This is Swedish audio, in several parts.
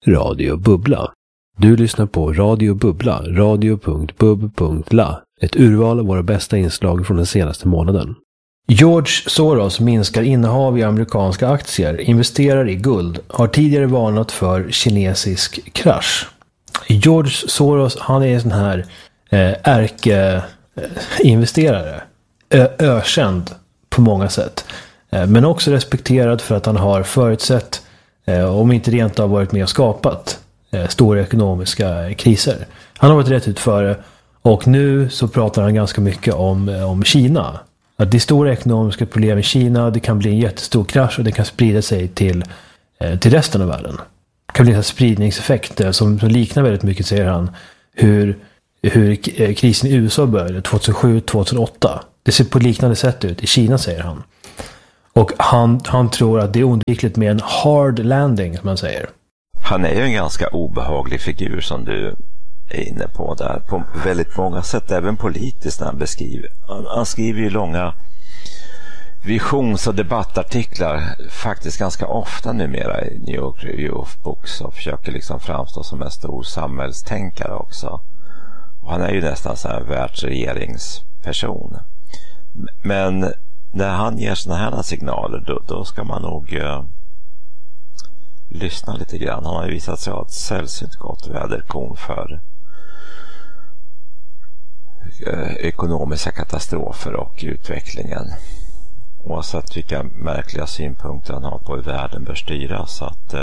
Radio Bubbla. Du lyssnar på Radio Bubbla, radio.bub.la. Ett urval av våra bästa inslag från den senaste månaden. George Soros minskar innehav i amerikanska aktier, investerar i guld, har tidigare varnat för kinesisk krasch. George Soros, han är en sån här ärkeinvesterare. Ökänd på många sätt. Men också respekterad för att han har förutsett, om inte rent har varit med och skapat stora ekonomiska kriser. Han har varit rätt ut före, och nu så pratar han ganska mycket om Kina. Att det är stora ekonomiska problem i Kina, det kan bli en jättestor krasch och det kan sprida sig till resten av världen. Det kan bli en spridningseffekt som liknar väldigt mycket, säger han, hur krisen i USA började 2007-2008. Det ser på liknande sätt ut i Kina, säger han. Och han tror att det är oundvikligt med en hard landing, som man säger. Han är ju en ganska obehaglig figur som du är inne på där. På väldigt många sätt, även politiskt när han beskriver. Han skriver ju långa visions- och debattartiklar faktiskt ganska ofta numera i New York Review of Books och försöker liksom framstå som en stor samhällstänkare också. Och han är ju nästan så här världsregeringsperson. Men när han ger såna här signaler då ska man nog lyssna lite grann. Han har ju visat sig ha ett sällsynt gott väderkorn för ekonomiska katastrofer och utvecklingen. Oavsett vilka märkliga synpunkter han har på hur världen bör styras, så att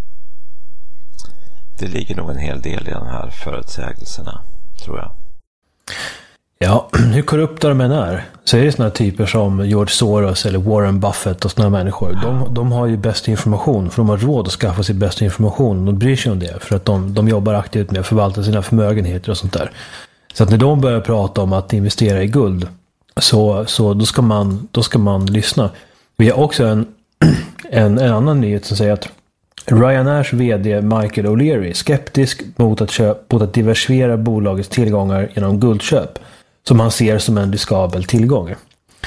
det ligger nog en hel del i de här förutsägelserna, tror jag. Ja, hur korrupta de än är, så är det såna typer som George Soros eller Warren Buffett och såna människor. De har ju bäst information, för de har råd att skaffa sig bäst information. De bryr sig om det, för att de jobbar aktivt med att förvalta sina förmögenheter och sånt där. Så att när de börjar prata om att investera i guld, så då ska man lyssna. Vi har också en annan nyhet som säger att Ryanairs vd Michael O'Leary skeptisk mot att diversifiera bolagets tillgångar genom guldköp, som han ser som en riskabel tillgång.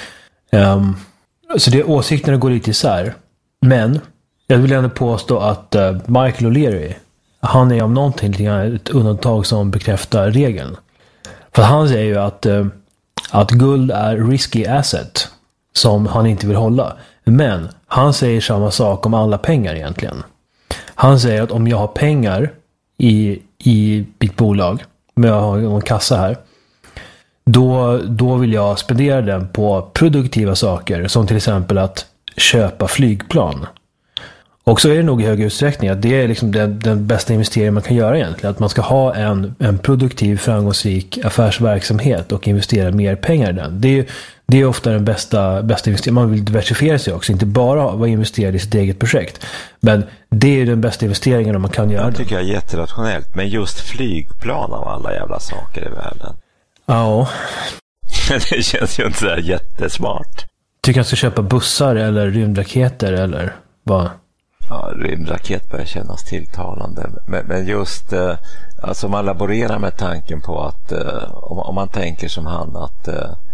Så det åsikterna går lite isär. Men jag vill ändå påstå att Michael O'Leary, han är om någonting ett undantag som bekräftar regeln. För han säger ju att guld är risky asset som han inte vill hålla. Men han säger samma sak om alla pengar egentligen. Han säger att om jag har pengar i mitt bolag, om jag har någon kassa här, då vill jag spendera den på produktiva saker, som till exempel att köpa flygplan. Och så är det nog i hög utsträckning att det är liksom den bästa investeringen man kan göra egentligen. Att man ska ha en produktiv, framgångsrik affärsverksamhet och investera mer pengar i den. Det är ofta den bästa investeringen. Man vill diversifiera sig också, inte bara vara investerad i sitt eget projekt. Men det är den bästa investeringen man kan göra. Jag tycker jag är jätterationellt, men just flygplan av alla jävla saker i världen. Ja. Det känns ju inte så här jättesmart. Tycker jag ska köpa bussar eller rymdraketer eller vad? Ja, rymdraket börjar kännas tilltalande. Men just alltså man laborerar med tanken på att om man tänker som han att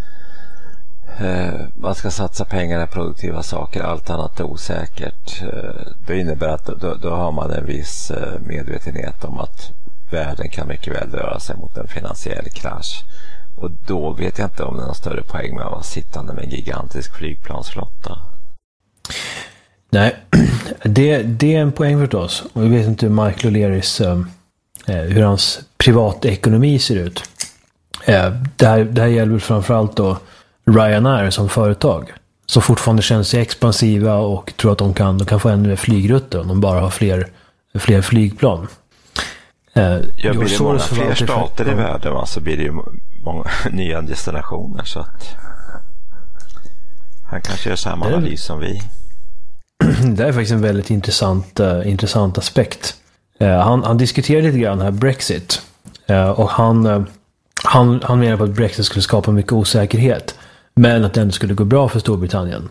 man ska satsa pengar i produktiva saker, allt annat är osäkert. Det innebär att då har man en viss medvetenhet om att världen kan mycket väl röra sig mot en finansiell krasch. Och då vet jag inte om det är någon större poäng med att vara sittande med en gigantisk flygplansflotta. Nej, det är en poäng förstås. Och jag vet inte hur Michael O'Learys, hur hans privatekonomi ser ut. Det här gäller framförallt då Ryanair som företag, som fortfarande känner sig expansiva och tror att de kan få ännu mer flygrutter om de bara har fler flygplan. Blir det många fler stater i världen, så blir det ju många nya destinationer, så att han kanske gör samma analys som vi. Det är faktiskt en väldigt intressant aspekt. Han diskuterade lite grann här Brexit, och han menar på att Brexit skulle skapa mycket osäkerhet, men att det ändå skulle gå bra för Storbritannien.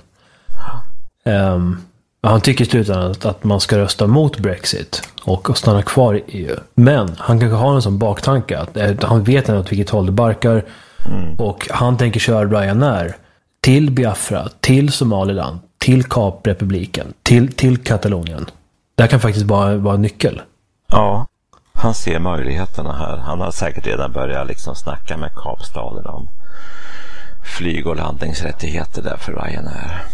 Han tycker i slutändan att man ska rösta mot Brexit och stanna kvar i EU. Men han kanske har en sån baktanke att han vet ändå åt vilket håll det barkar. Och han tänker köra Ryanair till Biafra, till Somaliland, till Kaprepubliken, till Katalonien. Det här kan faktiskt vara en nyckel. Ja, han ser möjligheterna här. Han har säkert redan börjat liksom snacka med Kapstaden om flyg- och landningsrättigheter där för Ryanair.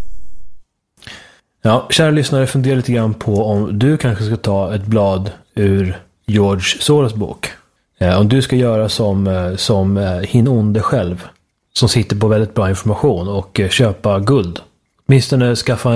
Ja, kära lyssnare, fundera lite grann på om du kanske ska ta ett blad ur George Soros bok. Om du ska göra som hin onde själv, som sitter på väldigt bra information, och köpa guld. Åtminstone skaffa en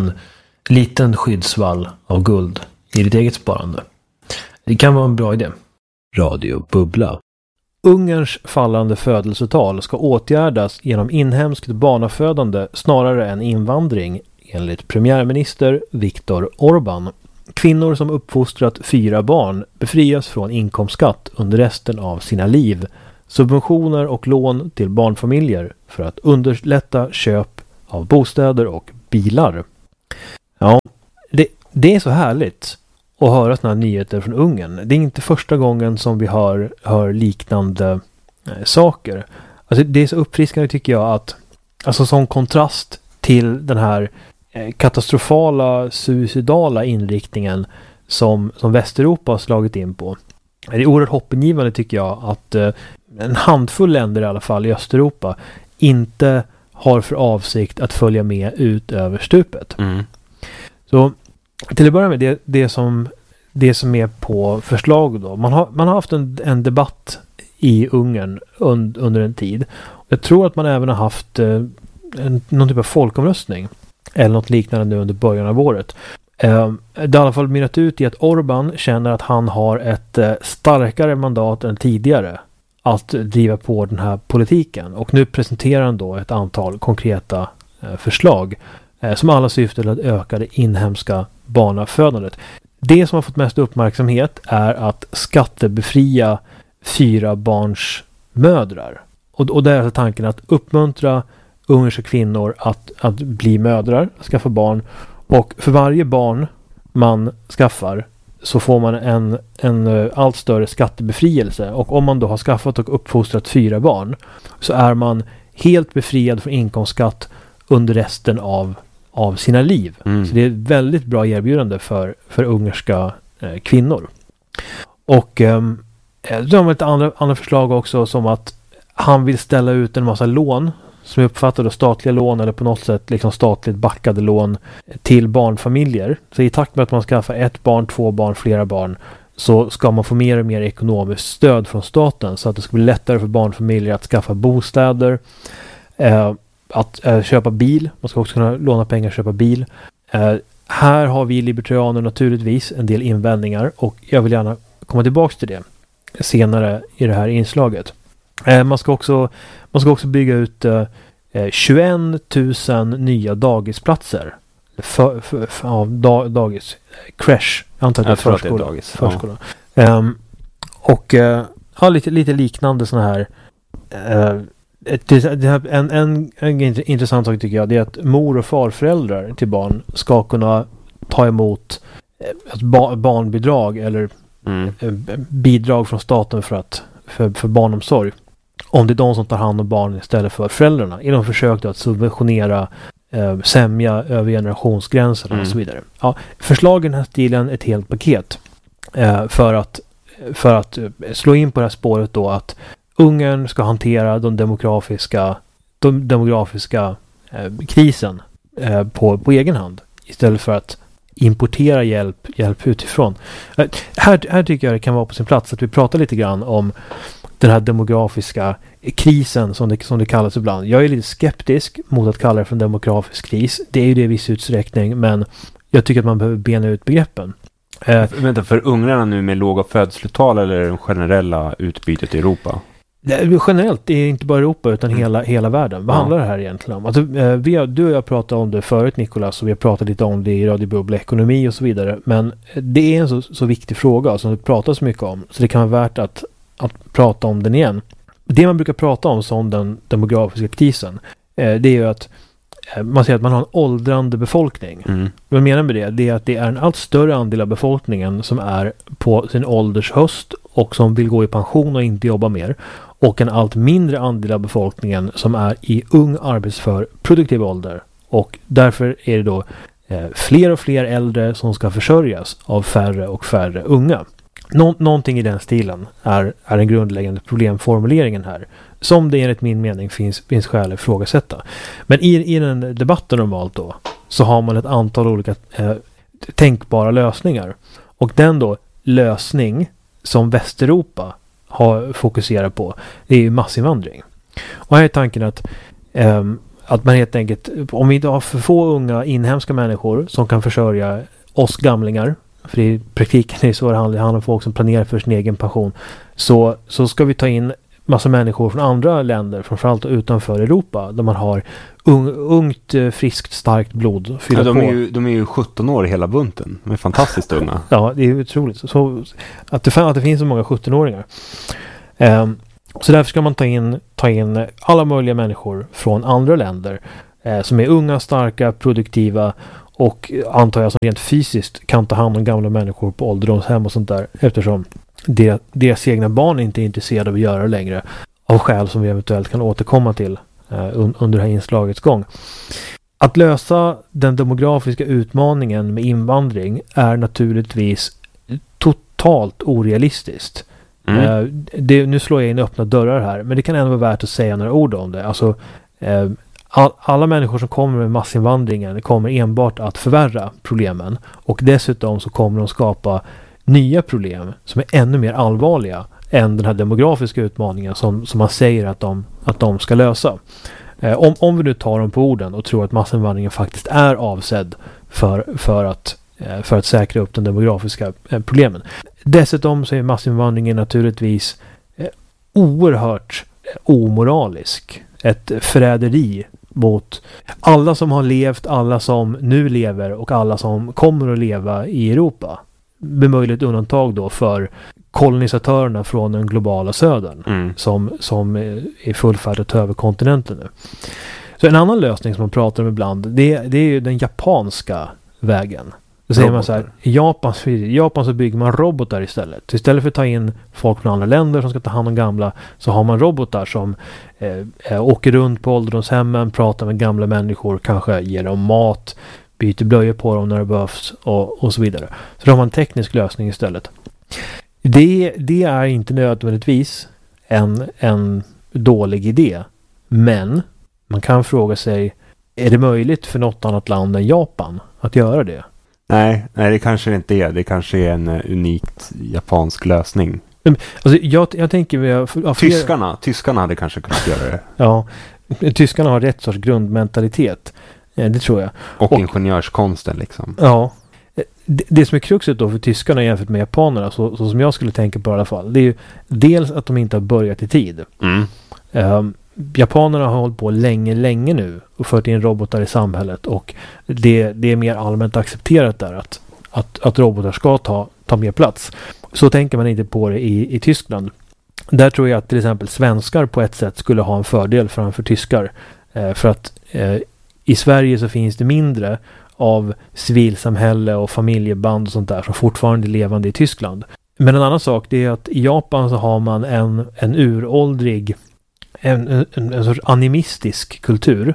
liten skyddsvall av guld i ditt eget sparande. Det kan vara en bra idé. Radio Bubbla. Ungerns fallande födelsetal ska åtgärdas genom inhemskt barnafödande snarare än invandring, enligt premiärminister Viktor Orbán. Kvinnor som uppfostrat 4 barn befrias från inkomstskatt under resten av sina liv. Subventioner och lån till barnfamiljer för att underlätta köp av bostäder och bilar. Ja, det är så härligt att höra såna här nyheter från Ungern. Det är inte första gången som vi hör liknande saker. Alltså, det är så uppfriskande, tycker jag, att alltså, som kontrast till den här katastrofala, suicidala inriktningen som Västeuropa har slagit in på. Det är oerhört hoppingivande, tycker jag, att en handfull länder i alla fall i Östeuropa inte har för avsikt att följa med ut över stupet. Mm. Så till att börja med det som är på förslag då. Man har haft en debatt i Ungern under en tid. Jag tror att man även har haft någon typ av folkomröstning eller något liknande nu under början av året. Det har i alla fall mynnat ut i att Orbán känner att han har ett starkare mandat än tidigare att driva på den här politiken. Och nu presenterar han då ett antal konkreta förslag som alla syftar till att öka det inhemska barnafödandet. Det som har fått mest uppmärksamhet är att skattebefria 4 barns mödrar. Och där är alltså tanken att uppmuntra ungerska kvinnor att bli mödrar, skaffa barn. Och för varje barn man skaffar så får man en allt större skattebefrielse. Och om man då har skaffat och uppfostrat 4 barn så är man helt befriad från inkomstskatt under resten av sina liv. Mm. Så det är ett väldigt bra erbjudande för ungerska kvinnor. Och då har man lite andra förslag också, som att han vill ställa ut en massa lån som uppfattar då statliga lån eller på något sätt liksom statligt backade lån till barnfamiljer. Så i takt med att man skaffar 1 barn, 2 barn, flera barn, så ska man få mer och mer ekonomiskt stöd från staten så att det ska bli lättare för barnfamiljer att skaffa bostäder, att köpa bil. Man ska också kunna låna pengar och köpa bil. Här har vi libertarianer naturligtvis en del invändningar, och jag vill gärna komma tillbaka till det senare i det här inslaget. Man ska också bygga ut 21 000 nya dagisplatser. Dagis. Crash. Jag antar att det är förskola. Ja. Lite liknande såna här. En intressant sak tycker jag, det är att mor- och farföräldrar till barn ska kunna ta emot ett barnbidrag eller bidrag från staten för barnomsorg, om det är de som tar hand om barnen istället för föräldrarna, i de försök att subventionera sämja över generationsgränserna och så vidare. Ja, förslagen i den här stilen är ett helt paket för att slå in på det här spåret då, att Ungern ska hantera den demografiska krisen på egen hand istället för att importera hjälp utifrån. Här tycker jag det kan vara på sin plats att vi pratar lite grann om den här demografiska krisen som det kallas ibland. Jag är lite skeptisk mot att kalla det för en demografisk kris. Det är ju det i viss utsträckning, men jag tycker att man behöver bena ut begreppen. Vänta, för ungrarna nu med låga födelsetal eller det generella utbytet i Europa? Generellt, det är inte bara Europa utan hela världen. Vad handlar det här egentligen om? Alltså, du och jag pratade om det förut, Nicolas, och vi har pratat lite om det i Radio Bubbla, ekonomi och så vidare. Men det är en så viktig fråga som vi pratar så mycket om, så det kan vara värt att prata om den igen. Det man brukar prata om som den demografiska krisen, det är ju att man säger att man har en åldrande befolkning. Vad jag menar med det är att det är en allt större andel av befolkningen som är på sin ålders höst och som vill gå i pension och inte jobba mer, och en allt mindre andel av befolkningen som är i ung arbetsför produktiv ålder, och därför är det då fler och fler äldre som ska försörjas av färre och färre unga. Någonting i den stilen är den grundläggande problemformuleringen här. Som det enligt min mening finns skäl att ifrågasätta. Men i den debatten normalt då så har man ett antal olika tänkbara lösningar. Och den då lösning som Västeuropa har fokuserat på, det är ju massinvandring. Och här är tanken att man helt enkelt, om vi inte har för få unga inhemska människor som kan försörja oss gamlingar, för i praktiken är det så det handlar om folk som planerar för sin egen pension, så ska vi ta in massa människor från andra länder, framförallt utanför Europa, där man har ungt, friskt, starkt blod. Ja, de är ju 17 år hela bunten. De är fantastiskt unga. Ja, det är otroligt. Så att det finns så många 17-åringar. Så därför ska man ta in alla möjliga människor från andra länder som är unga, starka, produktiva och antar jag som rent fysiskt kan ta hand om gamla människor på ålderdomshem och sånt där, eftersom deras egna barn inte är intresserade av att göra det längre av skäl som vi eventuellt kan återkomma till under det här inslagets gång. Att lösa den demografiska utmaningen med invandring är naturligtvis totalt orealistiskt. Nu slår jag in öppna dörrar här, men det kan ändå vara värt att säga några ord om det. Alltså, alla människor som kommer med massinvandringen kommer enbart att förvärra problemen, och dessutom så kommer de skapa nya problem som är ännu mer allvarliga än den här demografiska utmaningen som man säger att de ska lösa. Om vi nu tar dem på orden och tror att massinvandringen faktiskt är avsedd för att säkra upp den demografiska problemen. Dessutom så är massinvandringen naturligtvis oerhört omoralisk. Ett förräderi mot alla som har levt, alla som nu lever och alla som kommer att leva i Europa. Med möjligt undantag då för kolonisatörerna från den globala södern som är fullfärdigt att ta över kontinenten nu. Så en annan lösning som man pratar om ibland, det är ju den japanska vägen. Då säger man så här, i Japan så bygger man robotar istället. Så istället för att ta in folk från andra länder som ska ta hand om gamla, så har man robotar som åker runt på ålderdomshemmen, pratar med gamla människor, kanske ger dem mat, byter blöjor på dem när det behövs och så vidare. Så då har man en teknisk lösning istället. Det är inte nödvändigtvis en dålig idé, men man kan fråga sig, är det möjligt för något annat land än Japan att göra det? Nej, det kanske inte är. Det kanske är en unikt japansk lösning. Alltså, jag tänker... Tyskarna hade kanske kunnat göra det. Ja, tyskarna har rätt sorts grundmentalitet. Det tror jag. Och ingenjörskonsten liksom. Ja. Det som är kruxet då för tyskarna jämfört med japanerna, så som jag skulle tänka på i alla fall, det är ju dels att de inte har börjat i tid. Japanerna har hållit på länge nu och fört in robotar i samhället, och det är mer allmänt accepterat där att robotar ska ta mer plats. Så tänker man inte på det i Tyskland. Där tror jag att till exempel svenskar på ett sätt skulle ha en fördel framför tyskar. För att i Sverige så finns det mindre av civilsamhälle och familjeband och sånt där som fortfarande är levande i Tyskland. Men en annan sak, det är att i Japan så har man en uråldrig en sorts animistisk kultur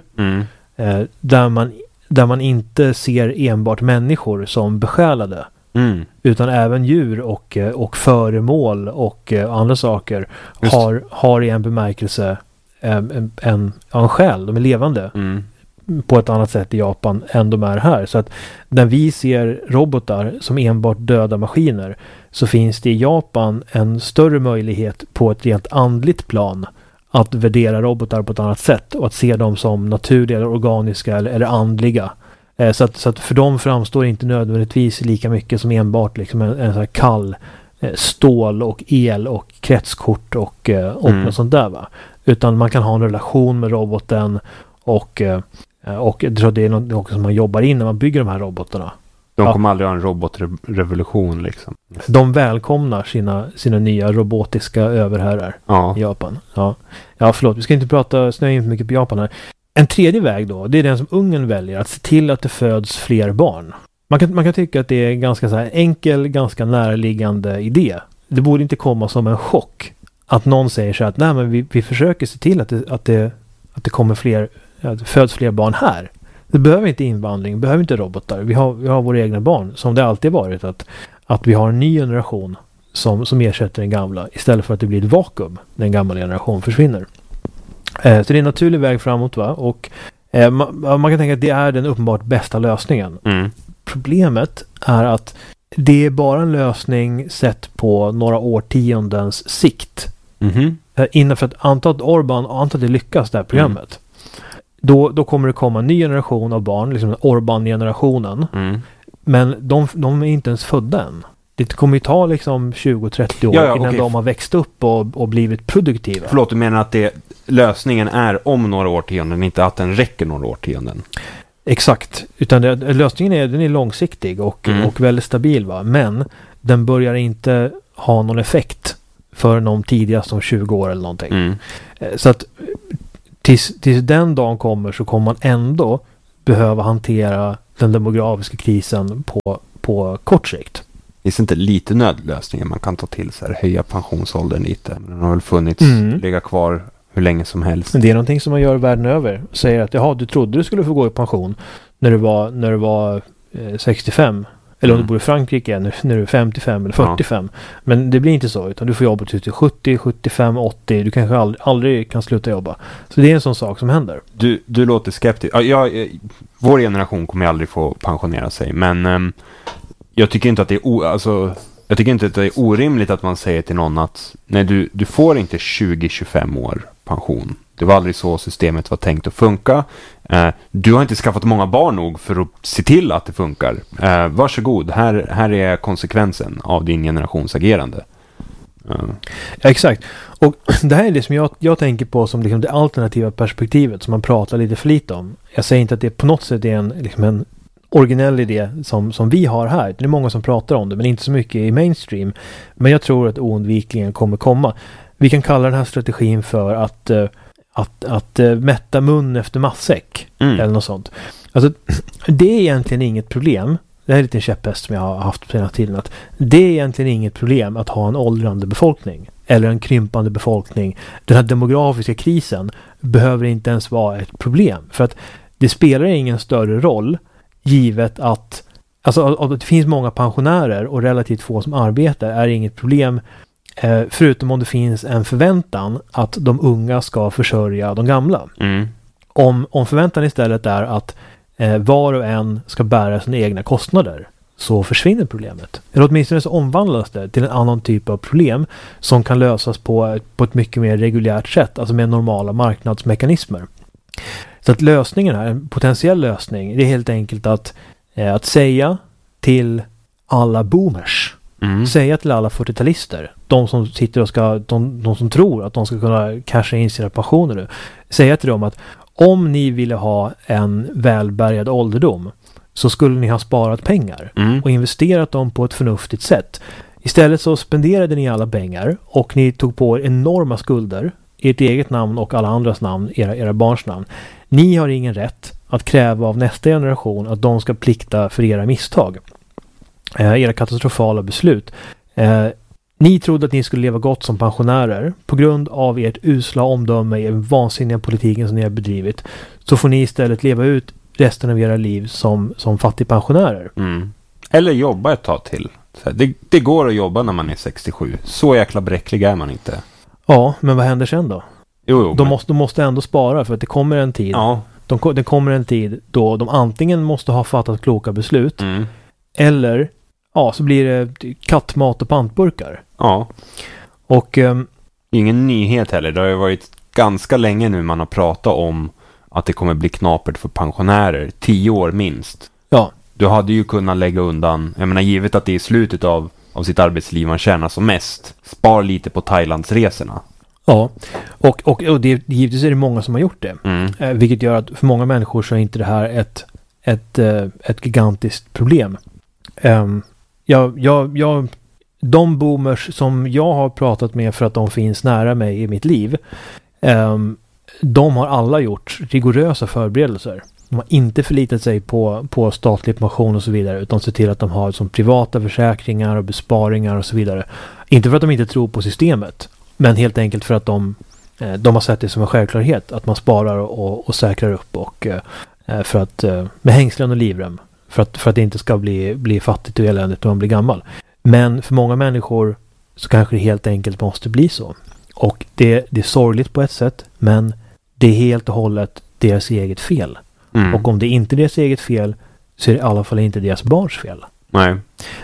där man inte ser enbart människor som besjälade utan även djur och föremål och andra saker har i en bemärkelse en själ, de är levande på ett annat sätt i Japan än de är här. Så att när vi ser robotar som enbart döda maskiner, så finns det i Japan en större möjlighet på ett rent andligt plan att värdera robotar på ett annat sätt och att se dem som naturliga eller organiska eller andliga. Så att för dem framstår inte nödvändigtvis lika mycket som enbart liksom en sån här kall stål och el och kretskort och något sånt där, va? Utan man kan ha en relation med roboten och jag tror det är något som man jobbar in när man bygger de här robotarna. De kommer aldrig ha en robotrevolution liksom. De välkomnar sina nya robotiska överherrar i Japan. Ja, förlåt, vi ska inte snöa in för mycket på Japan här. En tredje väg då, det är den som Ungern väljer, att se till att det föds fler barn. Man kan tycka att det är en ganska så här enkel, ganska närliggande idé. Det borde inte komma som en chock att någon säger så att nej, men vi försöker se till att det kommer att det föds fler barn här. Det behöver inte invandring, behöver inte robotar. Vi har våra egna barn, som det alltid varit, att vi har en ny generation som ersätter den gamla, istället för att det blir ett vakuum när den gamla generationen försvinner. Så det är en naturlig väg framåt, va? Och man kan tänka att det är den uppenbart bästa lösningen. Problemet är att det är bara en lösning sett på några årtiondens sikt. Innanför att anta att det lyckas, det här programmet. Då kommer det komma en ny generation av barn, liksom Orban-generationen. Men de är inte ens födda än. Det kommer ju ta liksom 20-30 år innan de har växt upp och blivit produktiva. Förlåt, du menar att lösningen är om några årtionden, inte att den räcker några årtionden? Exakt. Utan lösningen är långsiktig och väldigt stabil, va? Men den börjar inte ha någon effekt för någon tidigast om 20 år eller någonting. Så att tills den dagen kommer så kommer man ändå behöva hantera den demografiska krisen på kort sikt. Det är inte lite nödlösningar man kan ta till så här, höja pensionsåldern lite. Men den har väl funnits, ligga kvar hur länge som helst. Det är någonting som man gör världen över. Säger att du trodde du skulle få gå i pension när du var 65. Eller om du bor i Frankrike när du är 55 eller 45. Ja. Men det blir inte så, utan du får jobba till 70, 75, 80. Du kanske aldrig kan sluta jobba. Så det är en sån sak som händer. Du låter skeptisk. Vår generation kommer aldrig få pensionera sig. Men jag tycker inte att det är orimligt att man säger till någon att nej, du får inte 20-25 år pension. Det var aldrig så systemet var tänkt att funka. Du har inte skaffat många barn nog för att se till att det funkar. Varsågod, här är konsekvensen av din generations agerande. Ja, exakt. Och det här är det som jag tänker på som liksom det alternativa perspektivet som man pratar lite för lite om. Jag säger inte att det på något sätt är en originell idé som vi har här. Det är många som pratar om det, men inte så mycket i mainstream. Men jag tror att oundvikligen kommer komma. Vi kan kalla den här strategin för att mätta mun efter matsäck eller något sånt. Alltså, det är egentligen inget problem. Det här är lite en käpphäst som jag har haft på senare tiden. Att det är egentligen inget problem att ha en åldrande befolkning eller en krympande befolkning. Den här demografiska krisen behöver inte ens vara ett problem. För att det spelar ingen större roll givet att det finns många pensionärer och relativt få som arbetar är inget problem. Förutom om det finns en förväntan att de unga ska försörja de gamla. Om förväntan istället är att var och en ska bära sina egna kostnader, så försvinner problemet. Eller åtminstone så omvandlas det till en annan typ av problem som kan lösas på ett mycket mer reguljärt sätt, alltså med normala marknadsmekanismer. Så att lösningen här, en potentiell lösning, det är helt enkelt att säga till alla boomers, säga till alla 40-talister, de som sitter och de som tror att de ska kunna casha in sina pensioner nu, säga till dem att om ni ville ha en välbärgad ålderdom så skulle ni ha sparat pengar och investerat dem på ett förnuftigt sätt. Istället så spenderade ni alla pengar och ni tog på er enorma skulder, ert eget namn och alla andras namn, era barns namn. Ni har ingen rätt att kräva av nästa generation att de ska plikta för era misstag. Era katastrofala beslut. Ni trodde att ni skulle leva gott som pensionärer på grund av ert usla omdöme i den vansinniga politiken som ni har bedrivit. Så får ni istället leva ut resten av era liv som fattigpensionärer. Eller jobba ett tag till. Det går att jobba när man är 67. Så jäkla bräcklig är man inte. Ja, men vad händer sen då? De måste ändå spara för att det kommer en tid. Ja. Det kommer en tid då de antingen måste ha fattat kloka beslut eller så blir det kattmat och pantburkar. Ja. Och ingen nyhet heller. Det har ju varit ganska länge nu man har pratat om att det kommer bli knapert för pensionärer. 10 år minst. Ja. Du hade ju kunnat lägga undan, jag menar givet att det är i slutet av sitt arbetsliv man tjänar som mest. Spar lite på Thailandsresorna. Ja, och det, givetvis är det många som har gjort det. Vilket gör att för många människor så är inte det här ett gigantiskt problem. De boomers som jag har pratat med för att de finns nära mig i mitt liv, de har alla gjort rigorösa förberedelser. De har inte förlitat sig på statlig pension och så vidare, utan se till att de har som privata försäkringar och besparingar och så vidare. Inte för att de inte tror på systemet, men helt enkelt för att de har sett det som en självklarhet att man sparar och säkrar upp och för att, med hängslen och livrem. För att det inte ska bli fattigt och eländigt när man blir gammal. Men för många människor så kanske det helt enkelt måste bli så. Och det är sorgligt på ett sätt, men det är helt och hållet deras eget fel. Och om det inte är deras eget fel så är det i alla fall inte deras barns fel. Nej.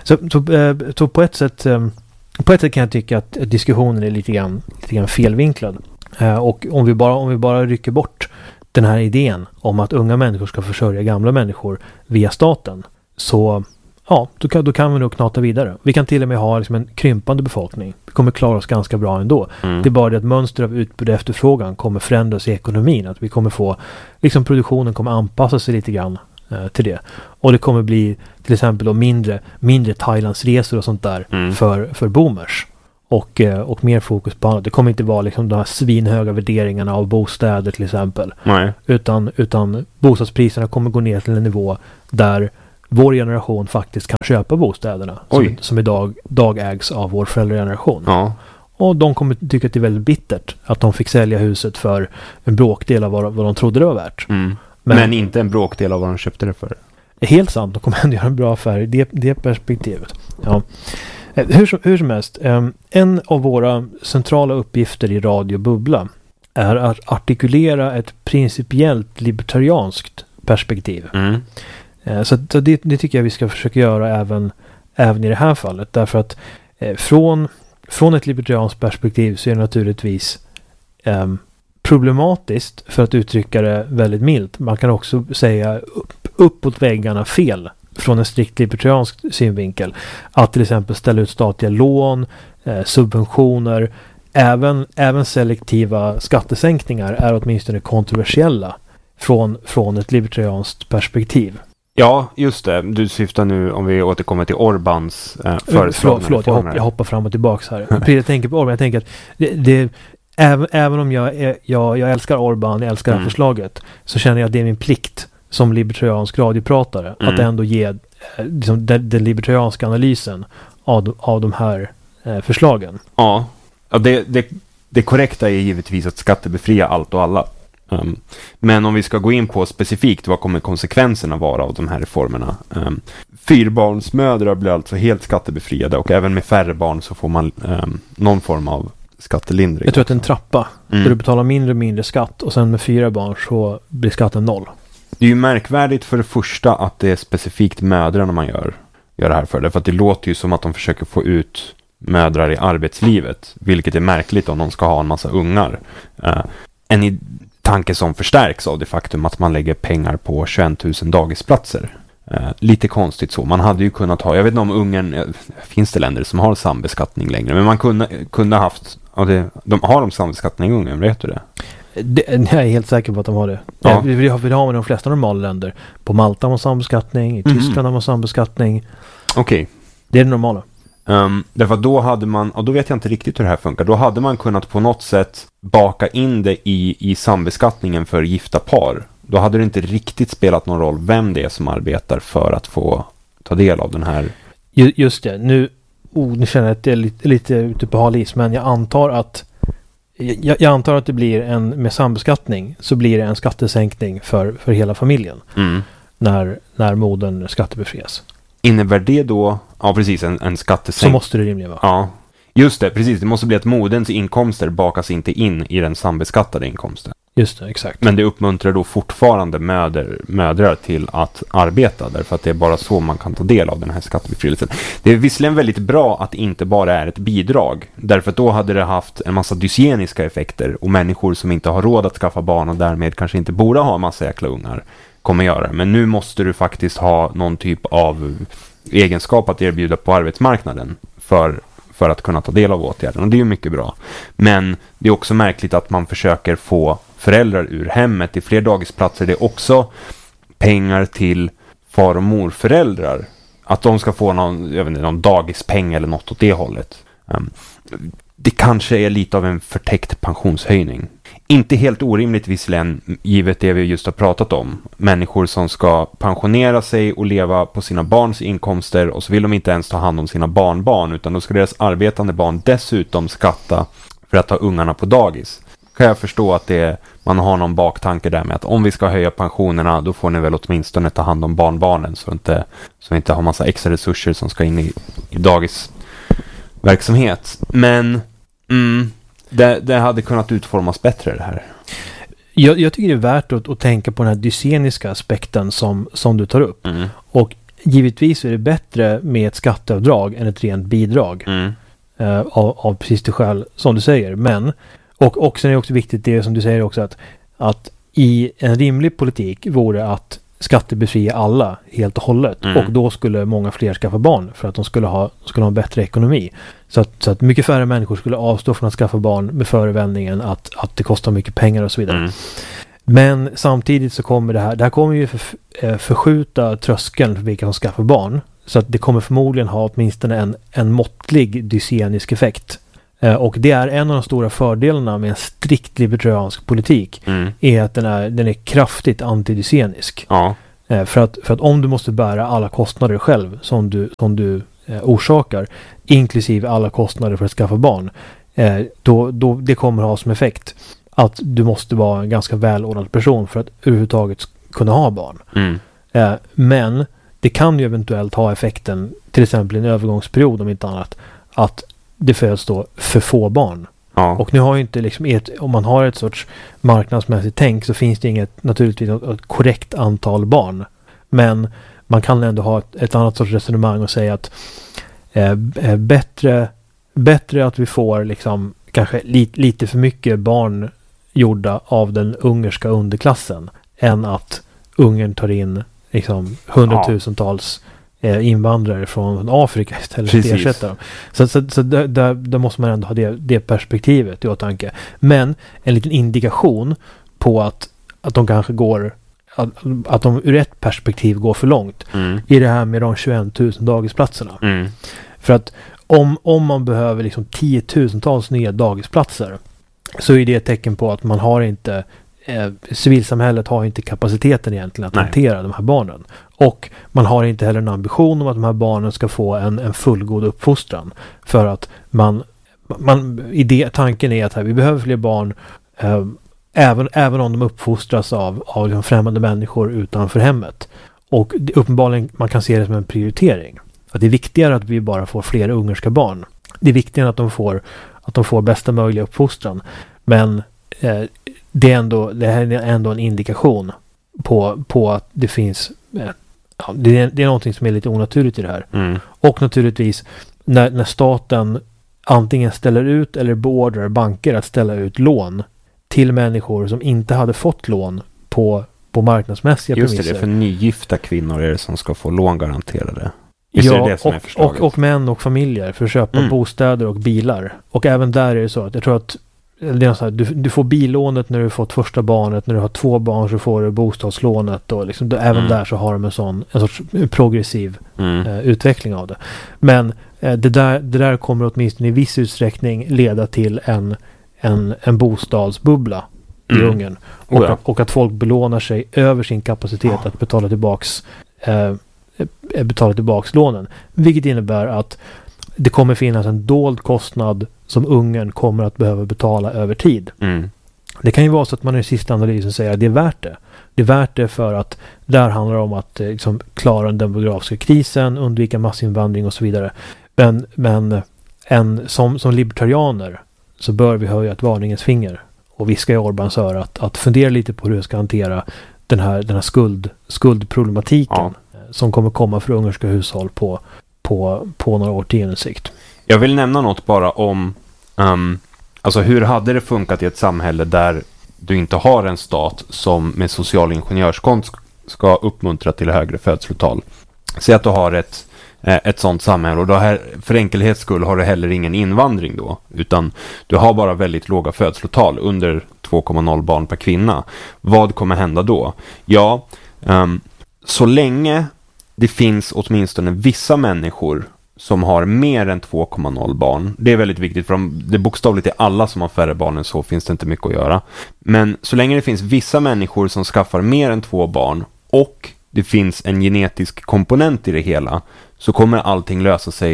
Så på ett sätt kan jag tycka att diskussionen är lite grann felvinklad. Och om vi bara rycker bort den här idén om att unga människor ska försörja gamla människor via staten, så ja, då kan vi nog knata vidare. Vi kan till och med ha liksom en krympande befolkning. Vi kommer klara oss ganska bra ändå. Det är bara det att mönster av utbud och efterfrågan kommer förändras i ekonomin. Att vi kommer få, liksom produktionen kommer anpassa sig lite grann till det. Och det kommer bli till exempel då mindre Thailandsresor och sånt där för boomers. Och mer fokus på annat. Det kommer inte vara liksom de här svinhöga värderingarna av bostäder till exempel. Nej. Utan bostadspriserna kommer gå ner till en nivå där vår generation faktiskt kan köpa bostäderna som idag ägs av vår föräldrageneration. Ja. Och de kommer tycka att det är väldigt bittert att de fick sälja huset för en bråkdel av vad de trodde det var värt. Men inte en bråkdel av vad de köpte det för. Helt sant, de kommer ändå göra en bra affär i det perspektivet. Ja. Hur som helst, en av våra centrala uppgifter i Radio Bubbla är att artikulera ett principiellt libertarianskt perspektiv. Så det tycker jag vi ska försöka göra även i det här fallet. Därför att från ett libertarianskt perspektiv så är det naturligtvis problematiskt, för att uttrycka det väldigt milt. Man kan också säga uppåt väggarna fel från en strikt libertariansk synvinkel. Att till exempel ställa ut statliga lån, subventioner, även selektiva skattesänkningar är åtminstone kontroversiella från ett libertarianskt perspektiv. Ja, just det. Du syftar nu, om vi återkommer till Orbans föreslagna Förlåt, jag hoppar fram och tillbaka här. Jag tänker på Orban, jag tänker att även om jag älskar Orban, jag älskar det här förslaget, så känner jag att det är min plikt som libertariansk radiopratare att ändå ge liksom, den libertarianska analysen av de här förslagen. Ja, det korrekta är givetvis att skattebefria allt och alla. Men om vi ska gå in på specifikt vad kommer konsekvenserna vara av de här reformerna. Fyrbarnsmödrar blir alltså helt skattebefriade, och även med färre barn så får man någon form av skattelindring. Jag tror att det är en trappa där du betalar mindre och mindre skatt, och sen med 4 barn så blir skatten 0. Det är ju märkvärdigt för det första att det är specifikt mödrarna man gör det här för. Därför att det låter ju som att de försöker få ut mödrar i arbetslivet, vilket är märkligt om de ska ha en massa ungar. En tanke som förstärks av det faktum att man lägger pengar på 21 000 dagisplatser. Lite konstigt så. Man hade ju kunnat ha, jag vet inte om Ungern, finns det länder som har sambeskattning längre, men man kunde haft, har de sambeskattning i Ungern, vet du det? Jag är helt säker på att de har det. Ja. Vi har med de flesta normala länder. På Malta har man sambeskattning, i Tyskland har man sambeskattning. Okej. Det är det normala. Därför att då hade man, och då vet jag inte riktigt hur det här funkar, då hade man kunnat på något sätt baka in det i sambeskattningen för gifta par. Då hade det inte riktigt spelat någon roll vem det är som arbetar för att få ta del av den här. Just det, nu känner jag att det är lite ute på hal is, men jag antar att det blir med sambeskattning så blir det en skattesänkning för hela familjen när modern skattebefrias. Innebär det då, ja precis, en skattesänkning? Så måste det rimligen vara. Ja, just det, precis. Det måste bli att moderns inkomster bakas inte in i den sambeskattade inkomsten. Just det, exakt. Men det uppmuntrar då fortfarande mödrar till att arbeta, därför att det är bara så man kan ta del av den här skattebefrielsen. Det är visserligen väldigt bra att det inte bara är ett bidrag, därför att då hade det haft en massa dysgeniska effekter, och människor som inte har råd att skaffa barn och därmed kanske inte borde ha en massa jäkla ungar kommer göra det. Men nu måste du faktiskt ha någon typ av egenskap att erbjuda på arbetsmarknaden för att kunna ta del av åtgärden. Och det är ju mycket bra. Men det är också märkligt att man försöker få föräldrar ur hemmet. I fler dagisplatser det är också pengar till far- och morföräldrar. Att de ska få någon dagispeng eller något åt det hållet. Det kanske är lite av en förtäckt pensionshöjning. Inte helt orimligt visserligen, givet det vi just har pratat om. Människor som ska pensionera sig och leva på sina barns inkomster, och så vill de inte ens ta hand om sina barnbarn, utan då ska deras arbetande barn dessutom skatta för att ta ungarna på dagis. kan jag förstå att man har någon baktanke där med att om vi ska höja pensionerna, då får ni väl åtminstone ta hand om barnbarnen så inte har massa extra resurser som ska in i dagisverksamhet. Men det hade kunnat utformas bättre det här. Jag tycker det är värt att tänka på den här dyseniska aspekten som du tar upp. Och givetvis är det bättre med ett skatteavdrag än ett rent bidrag. Av precis det skäl som du säger. Men, och sen är det också viktigt det som du säger också att i en rimlig politik vore att skattebefria alla helt och hållet. Och då skulle många fler skaffa barn för att de skulle ha en bättre ekonomi. Så att mycket färre människor skulle avstå från att skaffa barn med förevändningen att det kostar mycket pengar och så vidare. Men samtidigt så kommer det här kommer ju förskjuta tröskeln för vilka som skaffar barn. Så att det kommer förmodligen ha åtminstone en måttlig dysenisk effekt. Och det är en av de stora fördelarna med en strikt libertariansk politik är att den är kraftigt antidysenisk. Ja. För att om du måste bära alla kostnader själv som du orsakar, inklusive alla kostnader för att skaffa barn, då det kommer ha som effekt att du måste vara en ganska välordnad person för att överhuvudtaget kunna ha barn. Men det kan ju eventuellt ha effekten, till exempel i en övergångsperiod om inte annat, att det föds då för få barn. Ja. Och nu har ju inte liksom om man har ett sorts marknadsmässigt tänk så finns det naturligtvis ett korrekt antal barn. Men man kan ändå ha ett annat sorts resonemang och säga att bättre att vi får liksom kanske lite för mycket barn gjorda av den ungerska underklassen än att Ungern tar in liksom hundratusentals invandrare från Afrika istället för att ersätta dem. Så där måste man ändå ha det perspektivet i åtanke. Men en liten indikation på att de kanske går att de ur ett perspektiv går för långt i det här med de 21 000 dagisplatserna. För att om man behöver liksom 10 000-tals nya dagisplatser så är det ett tecken på att man har inte civilsamhället har inte kapaciteten egentligen att hantera de här barnen. Och man har inte heller en ambition om att de här barnen ska få en fullgod uppfostran. För att tanken är att vi behöver fler barn även om de uppfostras av liksom främmande människor utanför hemmet. Och uppenbarligen man kan se det som en prioritering. Att det är viktigare att vi bara får fler ungerska barn. Det är viktigare att de får bästa möjliga uppfostran. Men det är ändå en indikation på att det finns det är någonting som är lite onaturligt i det här. Och naturligtvis när staten antingen ställer ut eller beordrar banker att ställa ut lån till människor som inte hade fått lån på marknadsmässiga premisser. Just det, för nygifta kvinnor är det som ska få lån garanterade. Visst är det som är förslaget? Och män och familjer för att köpa bostäder och bilar. Och även där är det så att jag tror att det är så här, du får billånet när du fått första barnet, när du har 2 barn så får du bostadslånet och liksom, även där så har de en sorts progressiv utveckling av det. Men det där kommer åtminstone i viss utsträckning leda till en bostadsbubbla i Ungern. Och att folk belånar sig över sin kapacitet att betala tillbaks lånen. Vilket innebär att det kommer finnas en dold kostnad som Ungern kommer att behöva betala över tid. Det kan ju vara så att man i sista analysen säger att det är värt det. Det är värt det för att där handlar det om att liksom, klara den demografiska krisen, undvika massinvandring och så vidare. Men som libertarianer så bör vi höja ett varningens finger och viska i Orbáns öra att fundera lite på hur jag ska hantera den här skuldproblematiken som kommer komma för ungerska hushåll på några årtionden sikt. Jag vill nämna något bara om alltså hur hade det funkat i ett samhälle där du inte har en stat som med social ingenjörskonst ska uppmuntra till högre födslotal. Säg att du har ett sånt samhälle och då för enkelhets skull har du heller ingen invandring då, utan du har bara väldigt låga födslotal under 2,0 barn per kvinna. Vad kommer hända då? Ja, så länge det finns åtminstone vissa människor som har mer än 2,0 barn. Det är väldigt viktigt för det bokstavligt är alla som har färre barn än så finns det inte mycket att göra. Men så länge det finns vissa människor som skaffar mer än 2 barn och det finns en genetisk komponent i det hela så kommer allting lösa sig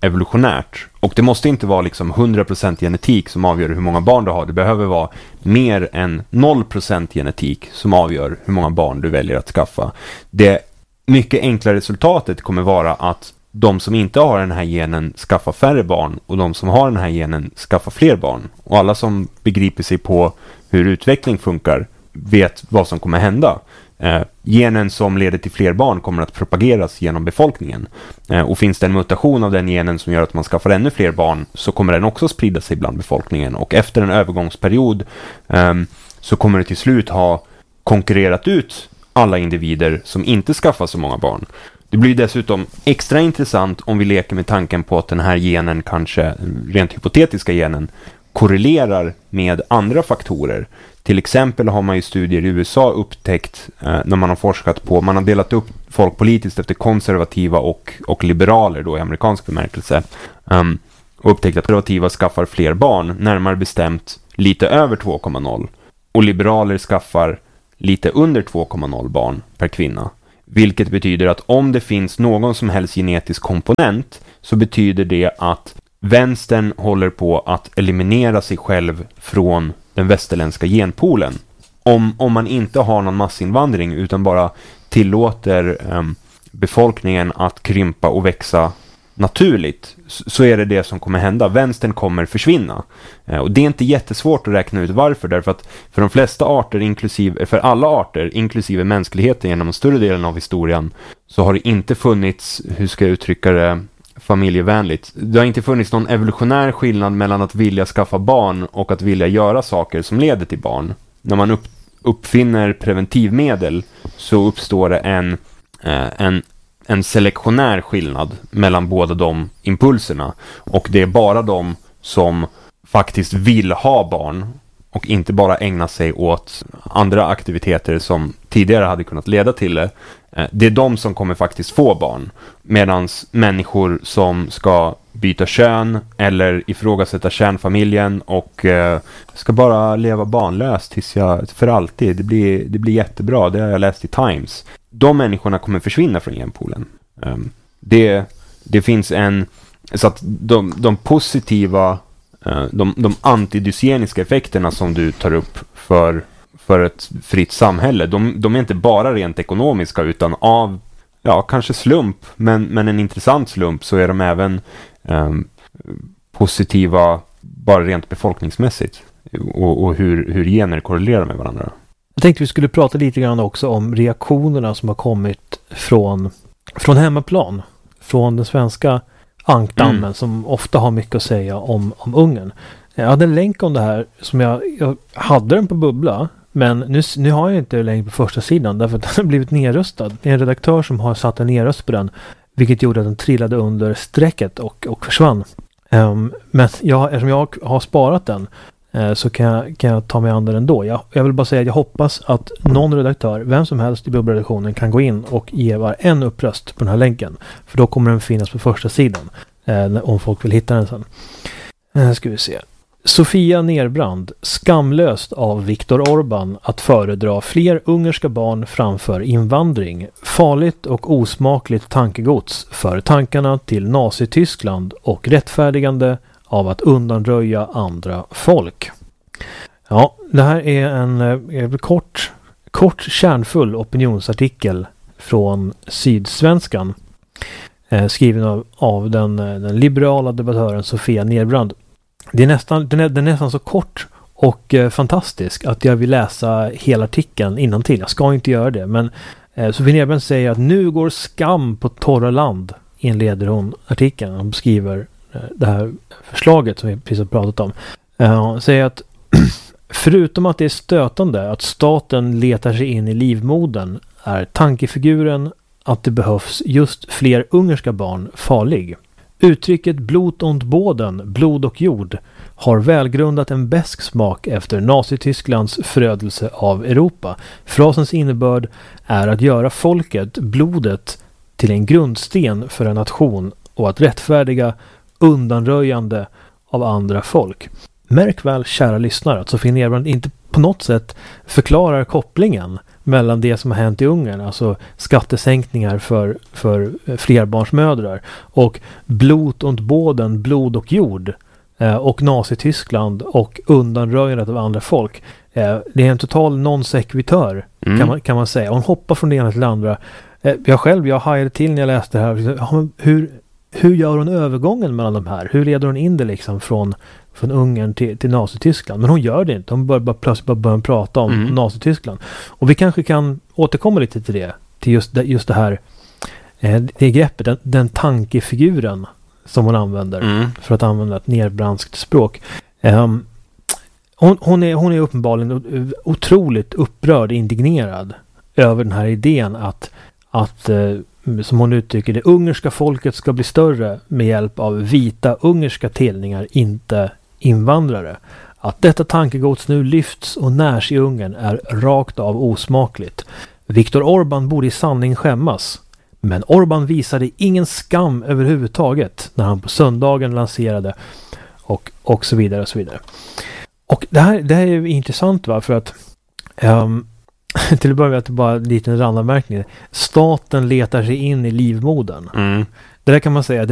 evolutionärt. Och det måste inte vara liksom 100% genetik som avgör hur många barn du har. Det behöver vara mer än 0% genetik som avgör hur många barn du väljer att skaffa. Det mycket enkla resultatet kommer vara att de som inte har den här genen skaffar färre barn och de som har den här genen skaffar fler barn. Och alla som begriper sig på hur utveckling funkar vet vad som kommer hända. Genen som leder till fler barn kommer att propageras genom befolkningen. Och finns det en mutation av den genen som gör att man skaffar ännu fler barn så kommer den också sprida sig bland befolkningen. Och efter en övergångsperiod så kommer det till slut ha konkurrerat ut alla individer som inte skaffar så många barn. Det blir dessutom extra intressant om vi leker med tanken på att den här genen, kanske rent hypotetiska genen, korrelerar med andra faktorer. Till exempel har man i studier i USA upptäckt, när man har forskat på, man har delat upp folk politiskt efter konservativa och liberaler då i amerikansk bemärkelse, och upptäckt att konservativa skaffar fler barn, närmare bestämt lite över 2,0, och liberaler skaffar lite under 2,0 barn per kvinna. Vilket betyder att om det finns någon som helst genetisk komponent så betyder det att vänstern håller på att eliminera sig själv från den västerländska genpoolen. Om man inte har någon massinvandring utan bara tillåter befolkningen att krympa och växa naturligt, så är det som kommer hända. Vänstern kommer försvinna. Och det är inte jättesvårt att räkna ut varför, därför att för de flesta arter, för alla arter, inklusive mänskligheten genom en större delen av historien, så har det inte funnits, hur ska jag uttrycka det familjevänligt, det har inte funnits någon evolutionär skillnad mellan att vilja skaffa barn och att vilja göra saker som leder till barn. När man uppfinner preventivmedel så uppstår det en selektionär skillnad mellan båda de impulserna, och det är bara de som faktiskt vill ha barn och inte bara ägna sig åt andra aktiviteter som tidigare hade kunnat leda till det. Det är de som kommer faktiskt få barn, medan människor som ska byta kön eller ifrågasätta kärnfamiljen och ska bara leva barnlöst tills för alltid, det blir jättebra, det har jag läst i Times. De människorna kommer försvinna från genpoolen. Det finns så att de positiva, de antidysgeniska effekterna som du tar upp för ett fritt samhälle, de är inte bara rent ekonomiska, utan av kanske slump, men en intressant slump, så är de även positiva bara rent befolkningsmässigt och hur gener korrelerar med varandra. Jag tänkte vi skulle prata lite grann också om reaktionerna som har kommit från hemmaplan, från den svenska ankdammen som ofta har mycket att säga om Ungern. Jag hade en länk om det här som jag hade den på Bubbla, men nu har jag inte länk på första sidan därför att den har blivit nedröstad. Det är en redaktör som har satt en nedröst på den, vilket gjorde att den trillade under strecket och försvann. Men eftersom jag har sparat den så kan jag ta mig an den ändå. Jag vill bara säga att jag hoppas att någon redaktör, vem som helst i Bubbla-redaktionen, kan gå in och ge en uppröst på den här länken. För då kommer den finnas på första sidan om folk vill hitta den sen. Ska vi se. Sofia Nerbrand, skamlöst av Viktor Orbán att föredra fler ungerska barn framför invandring. Farligt och osmakligt tankegods för tankarna till Nazityskland och rättfärdigande av att undanröja andra folk. Ja, det här är en kort kärnfull opinionsartikel från Sydsvenskan skriven av den liberala debattören Sofia Nerbrand. Den är nästan så kort och fantastisk att jag vill läsa hela artikeln innantill. Jag ska inte göra det, men Sofia Nerbrand säger att nu går skam på torra land, inleder hon artikeln. Hon beskriver det här förslaget som vi precis har pratat om. Hon säger att förutom att det är stötande att staten letar sig in i livmodern är tankefiguren att det behövs just fler ungerska barn farlig. Uttrycket blot und Boden, blod och jord, har välgrundat en besk smak efter Nazitysklands förödelse av Europa. Frasens innebörd är att göra folket, blodet, till en grundsten för en nation och att rättfärdiga undanröjande av andra folk. Märk väl, kära lyssnare, att Sofia Nerbrand inte på något sätt förklarar kopplingen mellan det som har hänt i Ungern, alltså skattesänkningar för flerbarnsmödrar, och Blut und Boden, blod och jord, och Nazityskland och undanröjandet av andra folk. Det är en total non-sequitur kan man säga. Hon hoppar från det ena till det andra. Jag hajade till när jag läste det här. Ja, men hur gör hon övergången mellan de här? Hur leder hon in det liksom från Ungern till Nazityskland? Men hon gör det inte. Hon plötsligt börjar prata om Nazityskland. Och vi kanske kan återkomma lite till det. Till just det här det greppet, den tankefiguren som hon använder för att använda ett nerbranskt språk. Hon är uppenbarligen otroligt upprörd, indignerad över den här idén att som hon uttrycker det, ungerska folket ska bli större med hjälp av vita ungerska tillningar, inte invandrare. Att detta tankegods nu lyfts och närs i Ungern är rakt av osmakligt. Viktor Orbán borde i sanning skämmas. Men Orbán visade ingen skam överhuvudtaget när han på söndagen lanserade och så vidare och så vidare. Och det här är ju intressant, va, för att till att börja med, att det bara en liten randanmärkning. Staten letar sig in i livmodern. Det där kan man säga,